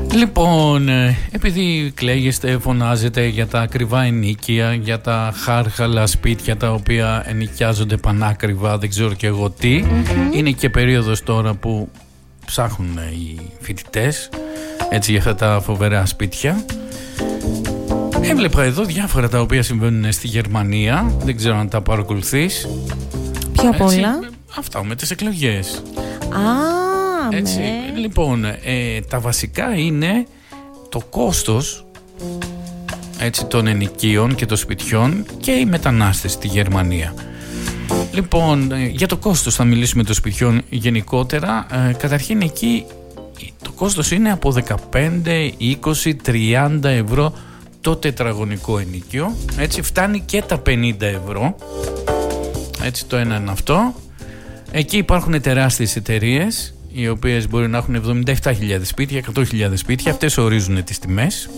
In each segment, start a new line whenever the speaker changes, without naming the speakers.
Λοιπόν, επειδή κλαίγεστε, φωνάζετε για τα ακριβά ενοίκια, για τα χάρχαλα σπίτια τα οποία ενοικιάζονται πανάκριβα, δεν ξέρω και εγώ τι, είναι και περίοδος τώρα που ψάχνουν οι φοιτητές έτσι για αυτά τα φοβερά σπίτια. Έβλεπα εδώ διάφορα τα οποία συμβαίνουν στη Γερμανία, δεν ξέρω αν τα παρακολουθείς.
Ποια απ' όλα?
Αυτά με τις εκλογές. Έτσι,
Ναι.
λοιπόν, τα βασικά είναι το κόστος έτσι, των ενοικίων και των σπιτιών και οι μετανάστες στη Γερμανία. Λοιπόν, για το κόστος θα μιλήσουμε των σπιτιών γενικότερα. Καταρχήν εκεί το κόστος είναι από 15, 20, 30 ευρώ το τετραγωνικό ενοίκιο. Έτσι φτάνει και τα 50 ευρώ. Έτσι το ένα είναι αυτό. Εκεί υπάρχουν τεράστιες εταιρείες οι οποίες μπορεί να έχουν 77.000 σπίτια, 100.000 σπίτια. Αυτές ορίζουν τις τιμές.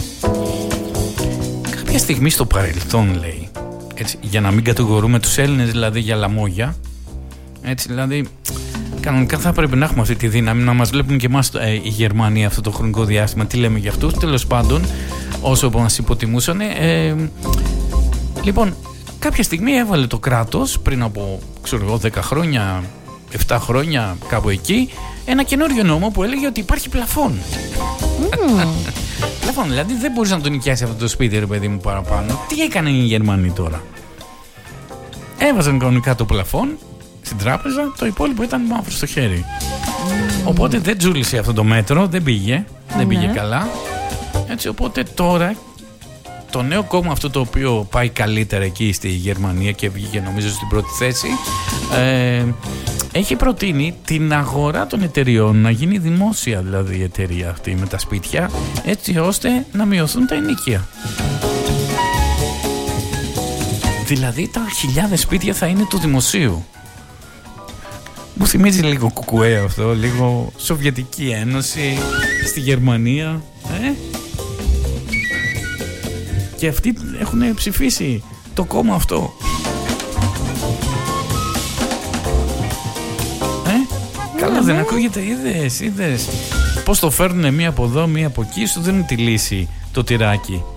Κάποια στιγμή στο παρελθόν, λέει, έτσι, για να μην κατηγορούμε τους Έλληνες δηλαδή για λαμόγια, έτσι, δηλαδή κανονικά θα πρέπει να έχουμε αυτή τη δύναμη να μας βλέπουν και εμάς οι Γερμανοί αυτό το χρονικό διάστημα. Τι λέμε για αυτούς? Τέλος πάντων, όσο μας υποτιμούσαν. Λοιπόν, κάποια στιγμή έβαλε το κράτος πριν από, ξέρω εγώ, 10 χρόνια, 7 χρόνια, κάπου εκεί, ένα καινούριο νόμο που έλεγε ότι υπάρχει πλαφόν. Πλαφόν, δηλαδή δεν μπορείς να τον νοικιάσει αυτό το σπίτι, ρε παιδί μου, παραπάνω. Τι έκαναν οι Γερμανοί τώρα? Έβαζαν κανονικά το πλαφόν στην τράπεζα, το υπόλοιπο ήταν μαύρο στο χέρι. Οπότε δεν τζούλησε αυτό το μέτρο, δεν πήγε καλά. Έτσι, οπότε τώρα το νέο κόμμα αυτό το οποίο πάει καλύτερα εκεί στη Γερμανία και βγήκε νομίζω στην πρώτη θέση, έχει προτείνει την αγορά των εταιριών να γίνει δημόσια, δηλαδή η εταιρεία αυτή με τα σπίτια, έτσι ώστε να μειωθούν τα ενοίκια. Δηλαδή τα χιλιάδες σπίτια θα είναι του δημοσίου. Μου θυμίζει λίγο κουκουέ αυτό, λίγο Σοβιετική Ένωση στη Γερμανία. Και αυτοί έχουν ψηφίσει το κόμμα αυτό. Καλά δεν ακούγεται? Είδες πως το φέρνουνε μία από εδώ, μία από εκεί, σου δίνουν τη λύση το τυράκι.